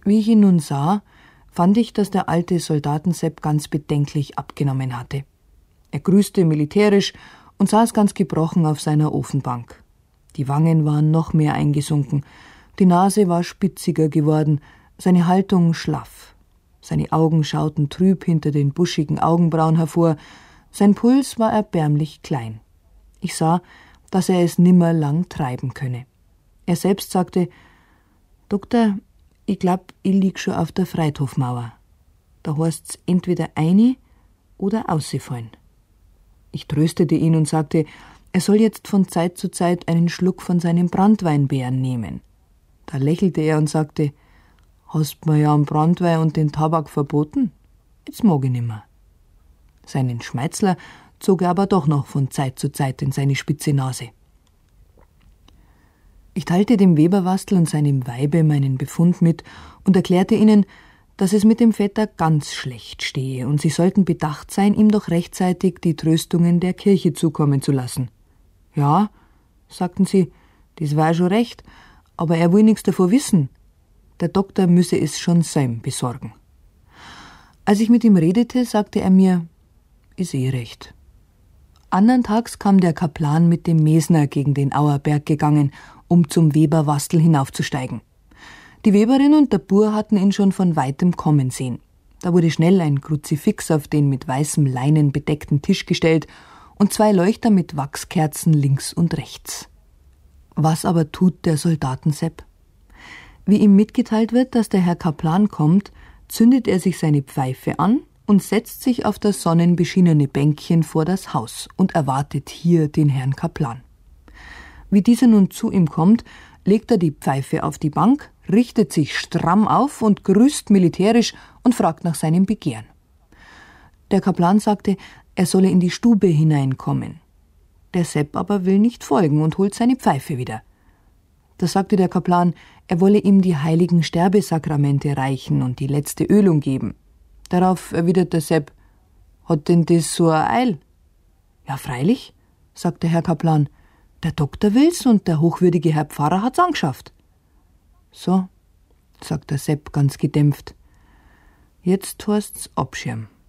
Wie ich ihn nun sah, fand ich, dass der alte Soldatensepp ganz bedenklich abgenommen hatte. Er grüßte militärisch und saß ganz gebrochen auf seiner Ofenbank. Die Wangen waren noch mehr eingesunken, die Nase war spitziger geworden, seine Haltung schlaff. Seine Augen schauten trüb hinter den buschigen Augenbrauen hervor, sein Puls war erbärmlich klein. Ich sah, dass er es nimmer lang treiben könne. Er selbst sagte: »Doktor, ich glaub, ich lieg schon auf der Freithofmauer. Da heißt's entweder eine oder ausfallen.« Ich tröstete ihn und sagte, er soll jetzt von Zeit zu Zeit einen Schluck von seinem Branntweinbeeren nehmen. Da lächelte er und sagte: »Hast mir ja am Branntwein und den Tabak verboten? Jetzt mag ich nimmer.« Seinen Schmeizler zog er aber doch noch von Zeit zu Zeit in seine spitze Nase. Ich teilte dem Weberwastl und seinem Weibe meinen Befund mit und erklärte ihnen, dass es mit dem Vetter ganz schlecht stehe und sie sollten bedacht sein, ihm doch rechtzeitig die Tröstungen der Kirche zukommen zu lassen. »Ja«, sagten sie, »das war schon recht, aber er will nichts davon wissen. Der Doktor müsse es schon selber besorgen.« Als ich mit ihm redete, sagte er mir, »Ist recht.« Andern Tags kam der Kaplan mit dem Mesner gegen den Auerberg gegangen, um zum Weberwastl hinaufzusteigen. Die Weberin und der Bur hatten ihn schon von weitem kommen sehen. Da wurde schnell ein Kruzifix auf den mit weißem Leinen bedeckten Tisch gestellt und 2 Leuchter mit Wachskerzen links und rechts. Was aber tut der Soldatensepp? Wie ihm mitgeteilt wird, dass der Herr Kaplan kommt, zündet er sich seine Pfeife an und setzt sich auf das sonnenbeschienene Bänkchen vor das Haus und erwartet hier den Herrn Kaplan. Wie dieser nun zu ihm kommt, legt er die Pfeife auf die Bank, richtet sich stramm auf und grüßt militärisch und fragt nach seinem Begehren. Der Kaplan sagte, er solle in die Stube hineinkommen. Der Sepp aber will nicht folgen und holt seine Pfeife wieder. Da sagte der Kaplan, er wolle ihm die heiligen Sterbesakramente reichen und die letzte Ölung geben. Darauf erwidert der Sepp, hat denn das so eine Eil? Ja, freilich, sagt der Herr Kaplan, der Doktor will's und der hochwürdige Herr Pfarrer hat's angeschafft. So, sagt der Sepp ganz gedämpft, jetzt heißt's abschirmen.